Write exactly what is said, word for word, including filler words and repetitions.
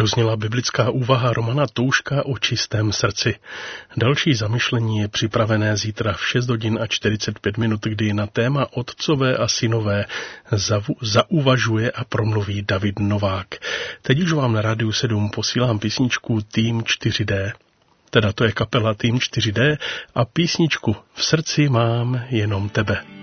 Dozněla biblická úvaha Romana Touška o čistém srdci. Další zamyšlení je připravené zítra v šest hodin a čtyřicet pět minut, kdy na téma Otcové a synové zavu, zauvažuje a promluví David Novák. Teď už vám na Rádiu sedm posílám písničku Tým čtyři dé. Teda to je kapela Tým čtyři dé a písničku V srdci mám jenom tebe.